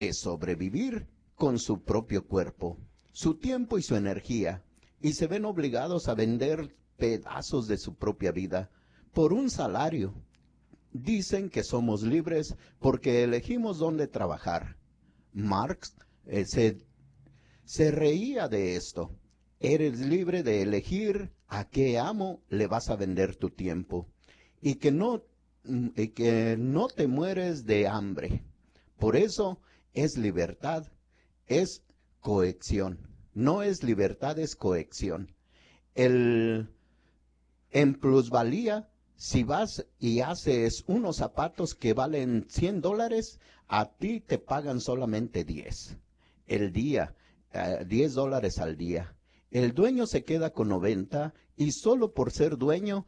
de sobrevivir con su propio cuerpo, su tiempo y su energía, y se ven obligados a vender pedazos de su propia vida por un salario. Dicen que somos libres porque elegimos dónde trabajar. Marx se reía de esto. Eres libre de elegir a qué amo le vas a vender tu tiempo y que no te mueres de hambre. Por eso es libertad, es cohección. No es libertad, es cohección. El, en plusvalía, si vas y haces unos zapatos que valen $100, a ti te pagan solamente 10 el día, $10 al día. El dueño se queda con 90 y solo por ser dueño,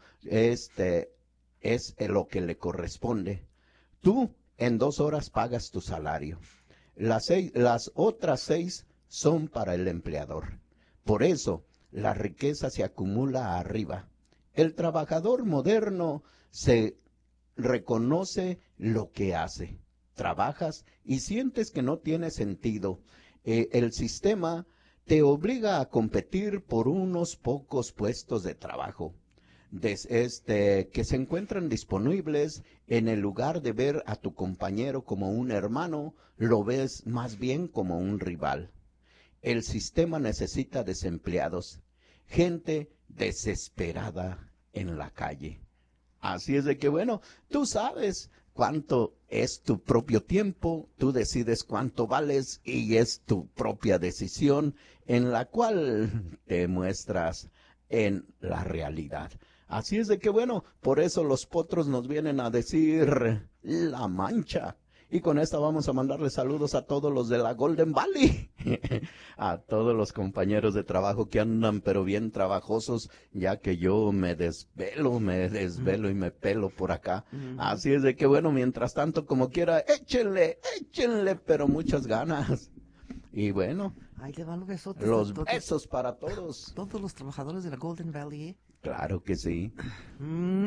es lo que le corresponde. Tú en 2 horas pagas tu salario. Las otras 6 son para el empleador. Por eso, la riqueza se acumula arriba. El trabajador moderno se reconoce lo que hace. Trabajas y sientes que no tiene sentido. El sistema te obliga a competir por unos pocos puestos de trabajo que se encuentran disponibles. En el lugar de ver a tu compañero como un hermano, lo ves más bien como un rival. El sistema necesita desempleados, gente desesperada en la calle. Así es de que, bueno, tú sabes cuánto es tu propio tiempo, tú decides cuánto vales y es tu propia decisión en la cual te muestras en la realidad. Así es de que, bueno, por eso los potros nos vienen a decir la mancha. Y con esta vamos a mandarle saludos a todos los de la Golden Valley, a todos los compañeros de trabajo que andan pero bien trabajosos, ya que yo me desvelo y me pelo por acá. Así es de que bueno, mientras tanto, como quiera, échenle, pero muchas ganas. Y bueno, Ahí le van los besotes a los besos para todos. todos los trabajadores de la Golden Valley. Claro que sí. Mm.